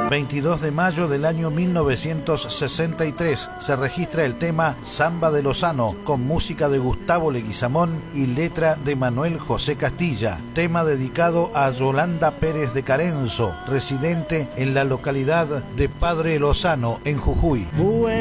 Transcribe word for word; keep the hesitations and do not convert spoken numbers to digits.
veintidós de mayo del año mil novecientos sesenta y tres se registra el tema Samba de Lozano, con música de Gustavo Leguizamón y letra de Manuel José Castilla, tema dedicado a Yolanda Pérez de Carenzo, residente en la localidad de Padre Lozano, en Jujuy.